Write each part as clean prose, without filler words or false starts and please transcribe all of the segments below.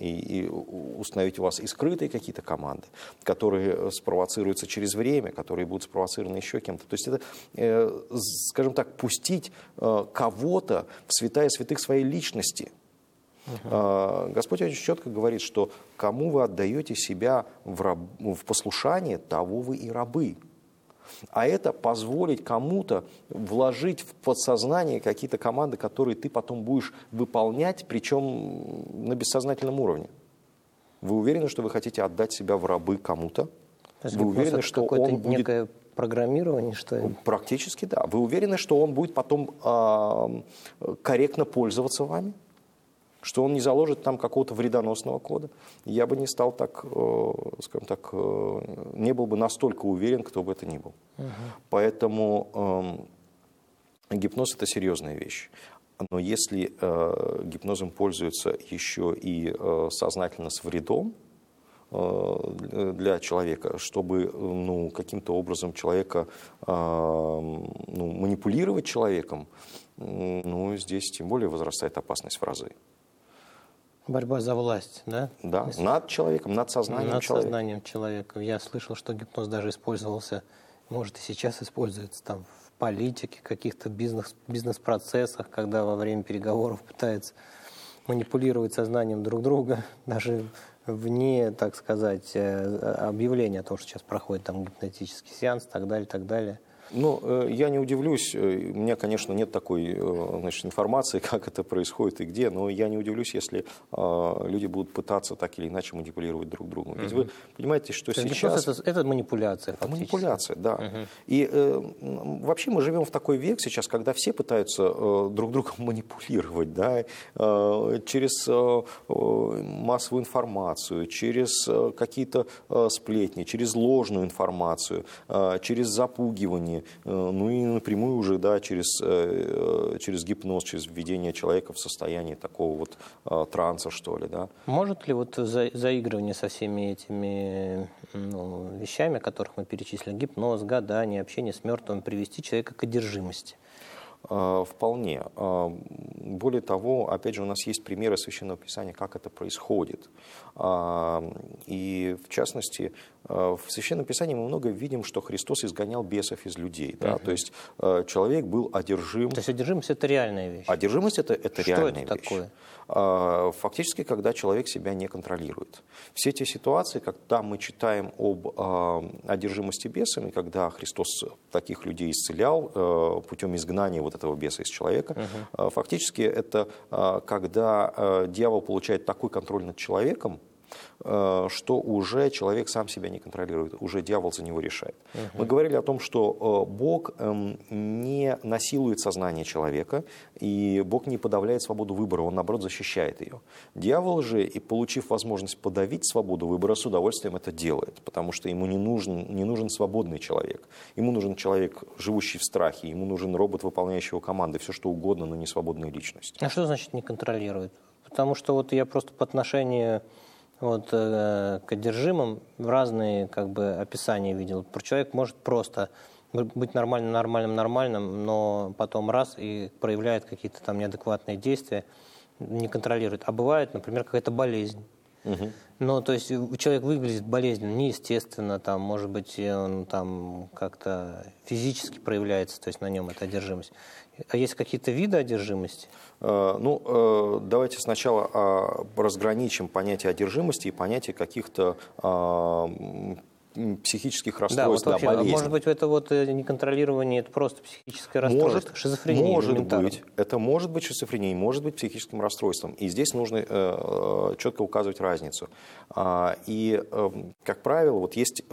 и установить у вас и скрытые какие-то команды, которые спровоцируются через время, которые будут спровоцированы еще кем-то. То есть это, скажем так, пустить кого-то в святая святых своей личности. Господь очень четко говорит, что кому вы отдаете себя в послушание, того вы и рабы. А это позволить кому-то вложить в подсознание какие-то команды, которые ты потом будешь выполнять, причем на бессознательном уровне. Вы уверены, что вы хотите отдать себя в рабы кому-то? Вы уверены, что он будет... некое программирование, что ли? Практически, да. Вы уверены, что он будет потом корректно пользоваться вами? Что он не заложит там какого-то вредоносного кода? Я бы не стал так, скажем так, не был бы настолько уверен, кто бы это ни был. Поэтому гипноз – это серьезная вещь. Но если гипнозом пользуются еще и сознательно с вредом для человека, чтобы каким-то образом человека манипулировать человеком, здесь тем более возрастает опасность в разы. Борьба за власть, да? Да, над человеком, над сознанием человека. Над сознанием человека. Я слышал, что гипноз даже использовался, может, и сейчас используется там в политике, каких-то бизнес-процессах, когда во время переговоров пытаются манипулировать сознанием друг друга, даже вне, так сказать, объявления о том, что сейчас проходит там гипнотический сеанс, так далее, так далее. Я не удивлюсь, у меня, конечно, нет такой информации, как это происходит и где, но я не удивлюсь, если люди будут пытаться так или иначе манипулировать друг другом. Ведь вы понимаете, что сейчас... Это манипуляция, фактически. Манипуляция, да. И вообще мы живем в такой век сейчас, когда все пытаются друг другом манипулировать, да, через массовую информацию, через какие-то сплетни, через ложную информацию, через запугивание, и напрямую уже, да, через гипноз, через введение человека в состояние такого вот транса, что ли, да. Может ли вот заигрывание со всеми этими вещами, о которых мы перечислили, гипноз, гадание, общение с мертвым, привести человека к одержимости? Вполне. Более того, опять же, у нас есть примеры Священного Писания, как это происходит. И, в частности, в Священном Писании мы много видим, что Христос изгонял бесов из людей. Да? То есть человек был одержим. То есть одержимость – это реальная вещь? Одержимость – это реальная вещь. Что это такое? Фактически, когда человек себя не контролирует. Все те ситуации, когда мы читаем об одержимости бесами, когда Христос таких людей исцелял путем изгнания вот этого беса из человека, фактически это когда дьявол получает такой контроль над человеком, что уже человек сам себя не контролирует, уже дьявол за него решает. Мы говорили о том, что Бог не насилует сознание человека, и Бог не подавляет свободу выбора, Он, наоборот, защищает ее. Дьявол же, и получив возможность подавить свободу выбора, с удовольствием это делает, потому что ему не нужен свободный человек. Ему нужен человек, живущий в страхе, ему нужен робот, выполняющий его команды, все что угодно, но не свободная личность. А что значит не контролирует? Потому что вот я просто по отношению... к одержимым разные описания видел. Человек может просто быть нормальным, но потом раз и проявляет какие-то там неадекватные действия, не контролирует. А бывает, например, какая-то болезнь. То есть человек выглядит болезненно, неестественно, там, может быть, он там как-то физически проявляется, то есть на нем эта одержимость. А есть какие-то виды одержимости? Давайте сначала разграничим понятие одержимости и понятие каких-то психических расстройств, вообще, болезней. Может быть, это неконтролирование, это просто психическое расстройство, шизофрения? Может быть. Это может быть шизофренией, может быть психическим расстройством. И здесь нужно четко указывать разницу. И, как правило, есть,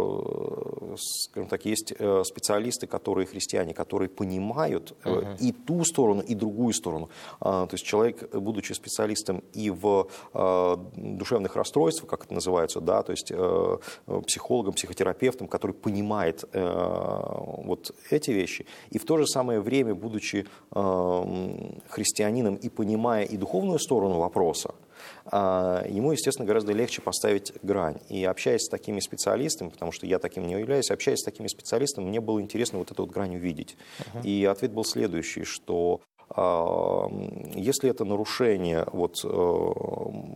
скажем так, есть специалисты, которые христиане, которые понимают и ту сторону, и другую сторону. То есть человек, будучи специалистом и в душевных расстройствах, как это называется, да, то есть психологом, психотерапевтом, который понимает вот эти вещи, и в то же самое время, будучи христианином и понимая и духовную сторону вопроса, ему, естественно, гораздо легче поставить грань. И общаясь с такими специалистами, потому что я таким не являюсь, общаясь с такими специалистами, мне было интересно вот эту вот грань увидеть. И ответ был следующий, что если это нарушение